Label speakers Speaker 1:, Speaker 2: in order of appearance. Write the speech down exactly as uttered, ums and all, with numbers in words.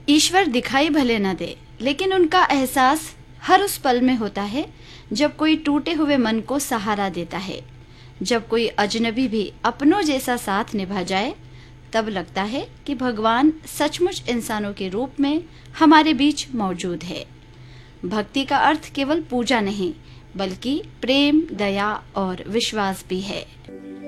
Speaker 1: ईश्वर दिखाई भले न दे, लेकिन उनका एहसास हर उस पल में होता है जब कोई टूटे हुए मन को सहारा देता है। जब कोई अजनबी भी अपनों जैसा साथ निभा जाए, तब लगता है कि भगवान सचमुच इंसानों के रूप में हमारे बीच मौजूद है। भक्ति का अर्थ केवल पूजा नहीं, बल्कि प्रेम, दया और विश्वास भी है।